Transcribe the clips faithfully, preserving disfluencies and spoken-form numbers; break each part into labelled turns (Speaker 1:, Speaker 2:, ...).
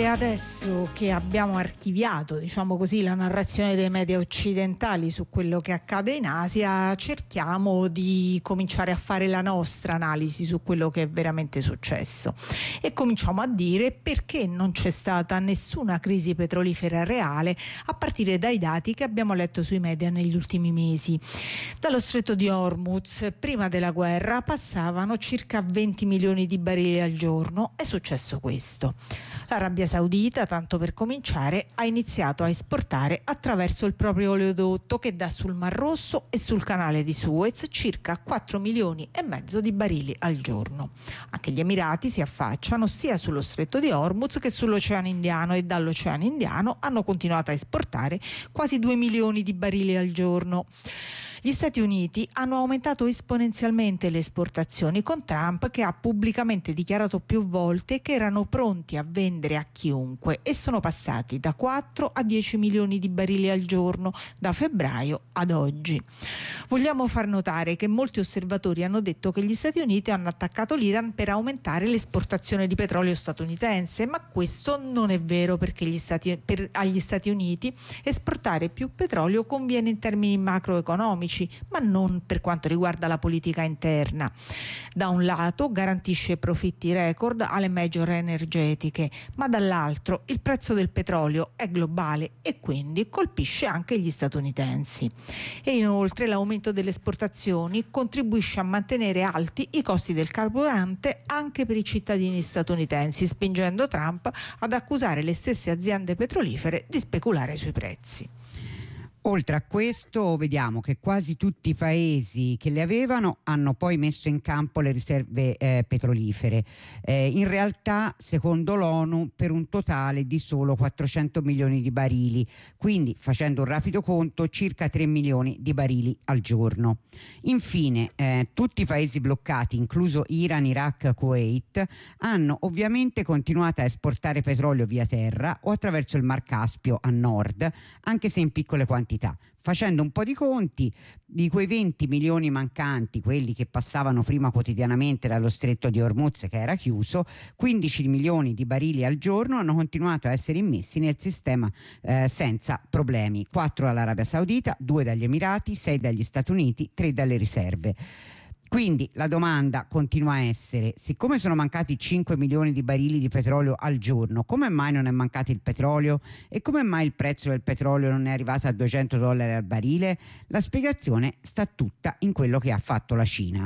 Speaker 1: adesso che abbiamo archiviato, diciamo così, la narrazione dei media occidentali su quello che accade in Asia, cerchiamo di cominciare a fare la nostra analisi su quello che è veramente successo e cominciamo a dire perché non c'è stata nessuna crisi petrolifera reale a partire dai dati che abbiamo letto sui media negli ultimi mesi. Dallo stretto di Hormuz, prima della guerra, passavano circa venti milioni di barili al giorno. È successo questo. L'Arabia Saudita, tanto per cominciare, ha iniziato a esportare attraverso il proprio oleodotto che dà sul Mar Rosso e sul canale di Suez circa quattro milioni e mezzo di barili al giorno. Anche gli Emirati si affacciano sia sullo stretto di Hormuz che sull'Oceano Indiano e dall'Oceano Indiano hanno continuato a esportare quasi due milioni di barili al giorno. Gli Stati Uniti hanno aumentato esponenzialmente le esportazioni con Trump, che ha pubblicamente dichiarato più volte che erano pronti a vendere a chiunque, e sono passati da quattro a dieci milioni di barili al giorno da febbraio ad oggi. Vogliamo far notare che molti osservatori hanno detto che gli Stati Uniti hanno attaccato l'Iran per aumentare l'esportazione di petrolio statunitense, ma questo non è vero, perché gli Stati, per, agli Stati Uniti esportare più petrolio conviene in termini macroeconomici, ma non per quanto riguarda la politica interna. Da un lato garantisce profitti record alle major energetiche, ma dall'altro il prezzo del petrolio è globale e quindi colpisce anche gli statunitensi. E inoltre l'aumento delle esportazioni contribuisce a mantenere alti i costi del carburante anche per i cittadini statunitensi, spingendo Trump ad accusare le stesse aziende petrolifere di speculare sui prezzi.
Speaker 2: Oltre a questo, vediamo che quasi tutti i paesi che le avevano hanno poi messo in campo le riserve eh, petrolifere, eh, in realtà secondo l'ONU per un totale di solo quattrocento milioni di barili, quindi facendo un rapido conto circa tre milioni di barili al giorno. Infine eh, tutti i paesi bloccati, incluso Iran, Iraq, Kuwait, hanno ovviamente continuato a esportare petrolio via terra o attraverso il Mar Caspio a nord, anche se in piccole quantità. Facendo un po' di conti, di quei venti milioni mancanti, quelli che passavano prima quotidianamente dallo stretto di Hormuz che era chiuso, quindici milioni di barili al giorno hanno continuato a essere immessi nel sistema eh, senza problemi, quattro dall'Arabia Saudita, due dagli Emirati, sei dagli Stati Uniti, tre dalle riserve. Quindi la domanda continua a essere: siccome sono mancati cinque milioni di barili di petrolio al giorno, come mai non è mancato il petrolio e come mai il prezzo del petrolio non è arrivato a duecento dollari al barile? La spiegazione sta tutta in quello che ha fatto la Cina.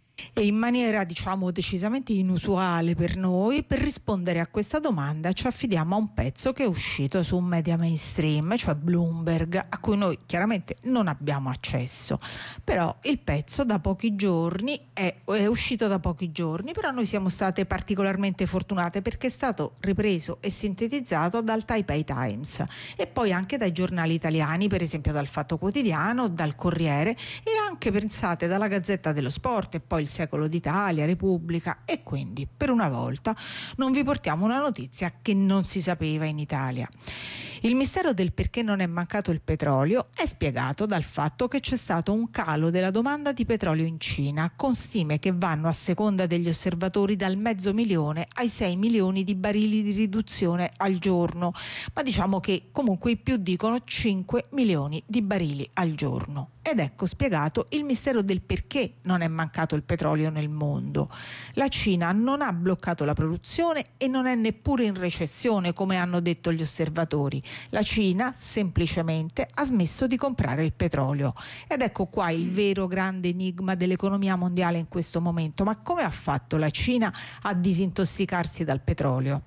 Speaker 1: E in maniera, diciamo, decisamente inusuale per noi, per rispondere a questa domanda ci affidiamo a un pezzo che è uscito su un media mainstream, cioè Bloomberg, a cui noi chiaramente non abbiamo accesso. Però il pezzo da pochi giorni è, è uscito da pochi giorni, però noi siamo state particolarmente fortunate perché è stato ripreso e sintetizzato dal Taipei Times e poi anche dai giornali italiani, per esempio dal Fatto Quotidiano, dal Corriere e anche, pensate, dalla Gazzetta dello Sport e poi il Secolo d'Italia, Repubblica, e quindi per una volta non vi portiamo una notizia che non si sapeva in Italia. Il mistero del perché non è mancato il petrolio è spiegato dal fatto che c'è stato un calo della domanda di petrolio in Cina, con stime che vanno, a seconda degli osservatori, dal mezzo milione ai sei milioni di barili di riduzione al giorno, ma diciamo che comunque i più dicono cinque milioni di barili al giorno. Ed ecco spiegato il mistero del perché non è mancato il petrolio nel mondo. La Cina non ha bloccato la produzione e non è neppure in recessione, come hanno detto gli osservatori. La Cina semplicemente ha smesso di comprare il petrolio. Ed ecco qua il vero grande enigma dell'economia mondiale in questo momento. Ma come ha fatto la Cina a disintossicarsi dal petrolio?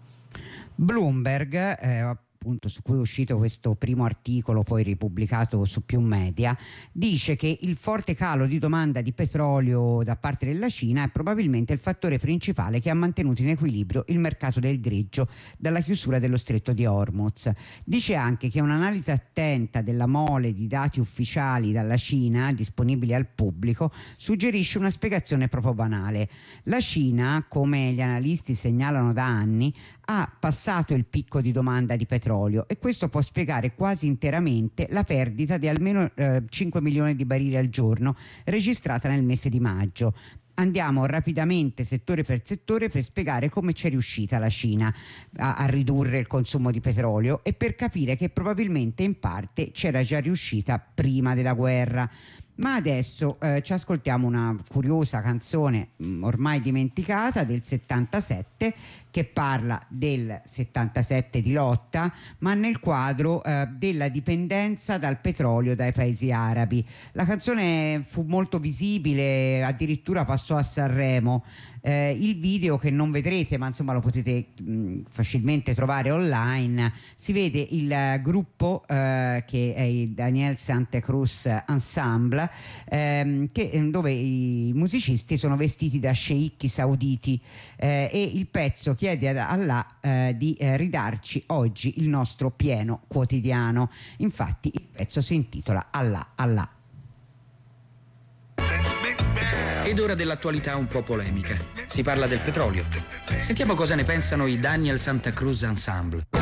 Speaker 2: Bloomberg, eh, appunto su cui è uscito questo primo articolo poi ripubblicato su più media, dice che il forte calo di domanda di petrolio da parte della Cina è probabilmente il fattore principale che ha mantenuto in equilibrio il mercato del greggio dalla chiusura dello stretto di Hormuz. Dice anche che un'analisi attenta della mole di dati ufficiali dalla Cina disponibili al pubblico suggerisce una spiegazione proprio banale. La Cina, come gli analisti segnalano da anni, ha passato il picco di domanda di petrolio petrolio, e questo può spiegare quasi interamente la perdita di almeno eh, cinque milioni di barili al giorno registrata nel mese di maggio. Andiamo rapidamente settore per settore per spiegare come c'è riuscita la Cina a, a ridurre il consumo di petrolio e per capire che probabilmente in parte c'era già riuscita prima della guerra. Ma adesso eh, ci ascoltiamo una curiosa canzone mh, ormai dimenticata del settantasette, che parla del settantasette di lotta, ma nel quadro eh, della dipendenza dal petrolio dai paesi arabi. La canzone fu molto visibile, addirittura passò a Sanremo. Eh, il video, che non vedrete ma insomma lo potete mh, facilmente trovare online, si vede il uh, gruppo uh, che è il Daniel Santa Cruz Ensemble, ehm, che, dove i musicisti sono vestiti da sceicchi sauditi, eh, e il pezzo chiede ad Allah eh, di eh, ridarci oggi il nostro pieno quotidiano. Infatti il pezzo si intitola Allah Allah.
Speaker 3: Ed ora dell'attualità un po' polemica. Si parla del petrolio. Sentiamo cosa ne pensano i Daniel Santa Cruz Ensemble.